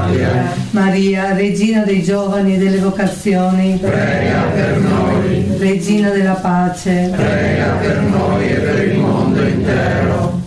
patria. Maria, regina dei giovani e delle vocazioni, Prega per noi. regina della pace, Prega per noi e per il mondo intero.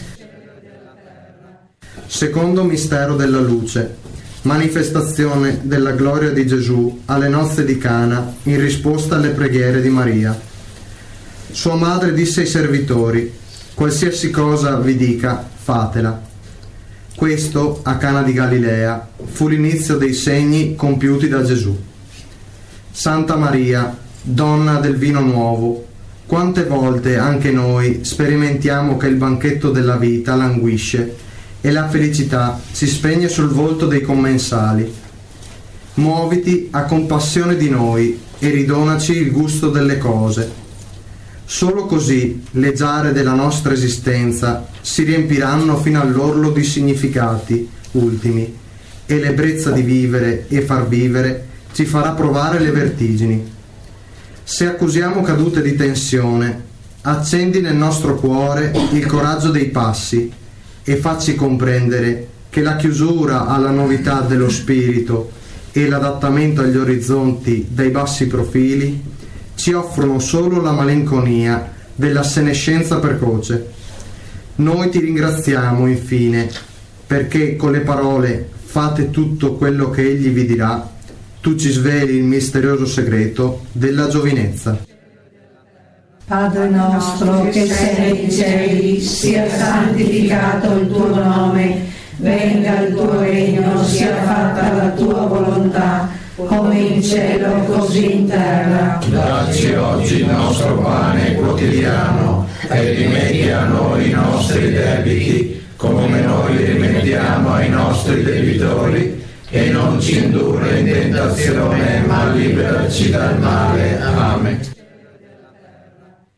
Secondo mistero della luce, manifestazione della gloria di Gesù alle nozze di Cana in risposta alle preghiere di Maria. Sua madre disse ai servitori: qualsiasi cosa vi dica, fatela. Questo, a Cana di Galilea, fu l'inizio dei segni compiuti da Gesù. Santa Maria, donna del vino nuovo, quante volte anche noi sperimentiamo che il banchetto della vita languisce e la felicità si spegne sul volto dei commensali. Muoviti a compassione di noi e ridonaci il gusto delle cose. Solo così le giare della nostra esistenza si riempiranno fino all'orlo di significati ultimi e l'ebbrezza di vivere e far vivere ci farà provare le vertigini. Se accusiamo cadute di tensione, accendi nel nostro cuore il coraggio dei passi e facci comprendere che la chiusura alla novità dello spirito e l'adattamento agli orizzonti dai bassi profili ci offrono solo la malinconia della senescenza precoce. Noi ti ringraziamo infine perché con le parole "fate tutto quello che egli vi dirà" tu ci sveli il misterioso segreto della giovinezza. Padre nostro che sei nei cieli, sia santificato il tuo nome, venga il tuo regno, sia fatta la tua volontà, come in cielo così in terra. Dacci oggi il nostro pane quotidiano e rimetti a noi i nostri debiti, come noi li rimettiamo ai nostri debitori, e non ci indurre in tentazione, ma liberaci dal male. Amen.